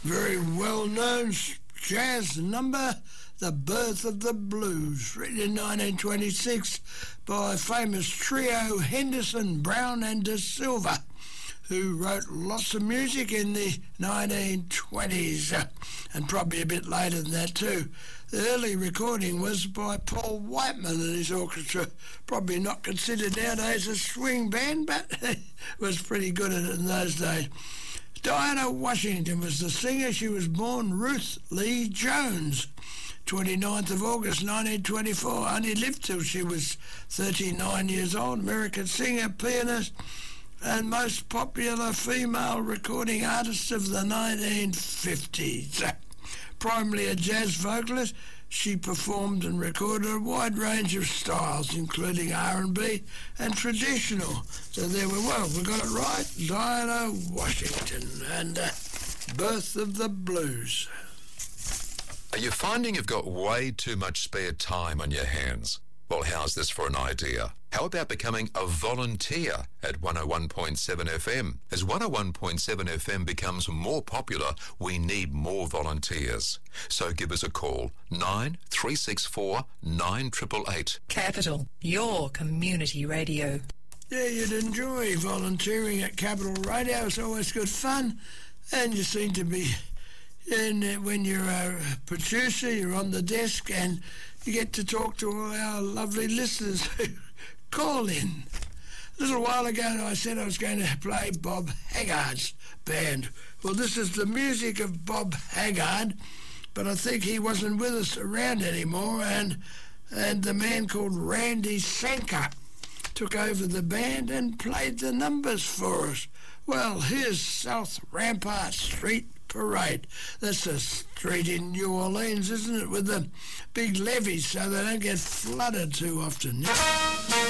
Very well-known jazz number, The Birth of the Blues, written in 1926 by famous trio Henderson, Brown and De Silva, who wrote lots of music in the 1920s, and probably a bit later than that too. The early recording was by Paul Whiteman and his orchestra, probably not considered nowadays a swing band, but was pretty good at it in those days. Diana Washington was the singer. She was born Ruth Lee Jones, 29th of August 1924. Only lived till she was 39 years old. American singer, pianist, and most popular female recording artist of the 1950s. Primarily a jazz vocalist, she performed and recorded a wide range of styles, including R&B and traditional. So there we were. We got it right. Diana Washington and Birth of the Blues. Are you finding you've got way too much spare time on your hands? Well, how's this for an idea? How about becoming a volunteer at 101.7 FM? As 101.7 FM becomes more popular, we need more volunteers. So give us a call, 9364 9888. Capital, your community radio. Yeah, you'd enjoy volunteering at Capital Radio. It's always good fun. And you seem to be, when you're a producer, you're on the desk and you get to talk to all our lovely listeners who call in. A little while ago I said I was going to play Bob Haggard's band. Well, this is the music of Bob Haggard, but I think he wasn't with us around anymore, and the man called Randy Sanker took over the band and played the numbers for us. Well, here's South Rampart Street Parade. That's a street in New Orleans, isn't it, with the big levees so they don't get flooded too often.